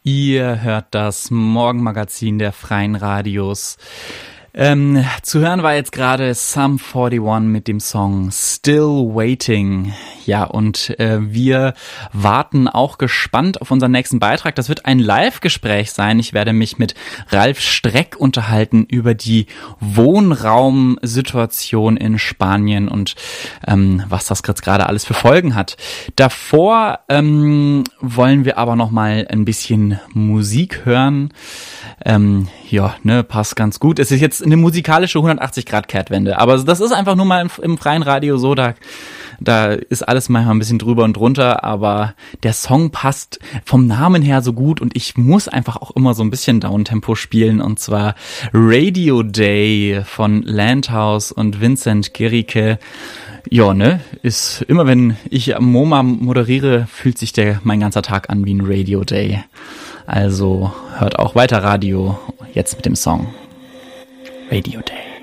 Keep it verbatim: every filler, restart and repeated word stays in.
Ihr hört das Morgenmagazin der Freien Radios. Ähm, zu hören war jetzt gerade Sum einundvierzig mit dem Song Still Waiting. Ja, und äh, wir warten auch gespannt auf unseren nächsten Beitrag. Das wird ein Live-Gespräch sein. Ich werde mich mit Ralf Streck unterhalten über die Wohnraumsituation in Spanien und ähm, was das jetzt gerade alles für Folgen hat. Davor ähm, wollen wir aber noch mal ein bisschen Musik hören. Ähm, ja, ne, passt ganz gut. Es ist jetzt eine musikalische hundertachtzig Grad Kehrtwende, aber das ist einfach nur mal im, im freien Radio so, da da ist alles manchmal ein bisschen drüber und drunter, aber der Song passt vom Namen her so gut und ich muss einfach auch immer so ein bisschen Downtempo spielen, und zwar Radio Day von Landhaus und Vincent Gericke. Ja, ne, ist immer, wenn ich am MoMA moderiere, fühlt sich der mein ganzer Tag an wie ein Radio Day. Also hört auch weiter Radio, jetzt mit dem Song Radio Day.